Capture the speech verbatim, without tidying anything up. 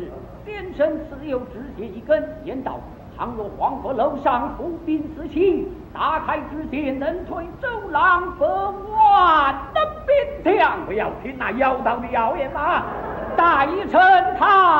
先生自有指节一根，言道：倘若黄河楼上伏兵四起，打开之间能退周郎百万的兵将，不要听那妖道的谣言吗？待臣他。